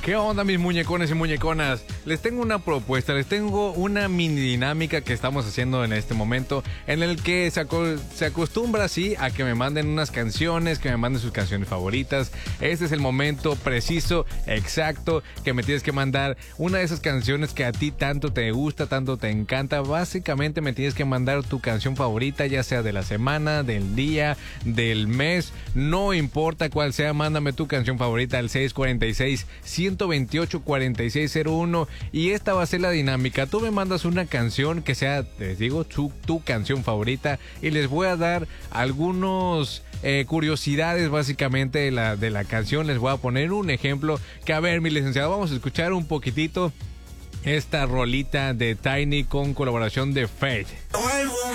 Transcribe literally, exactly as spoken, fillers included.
¿Qué onda, mis muñecones y muñeconas? Les tengo una propuesta, les tengo una mini dinámica que estamos haciendo en este momento, en el que se, aco se acostumbra así a que me manden unas canciones, que me manden sus canciones favoritas. Este es el momento preciso, exacto, que me tienes que mandar una de esas canciones que a ti tanto te gusta, tanto te encanta. Básicamente me tienes que mandar tu canción favorita, ya sea de la semana, del día, del mes, no importa cuál sea, mándame tu canción favorita al seis cuatro seis, uno dos ocho, cuatro seis cero uno y esta va a ser la dinámica. Tú me mandas una canción que sea, les digo, tu, tu canción favorita y les voy a dar algunos eh, curiosidades básicamente de la, de la canción. Les voy a poner un ejemplo que, a ver, mi licenciado, vamos a escuchar un poquitito esta rolita de Tiny con colaboración de Fate.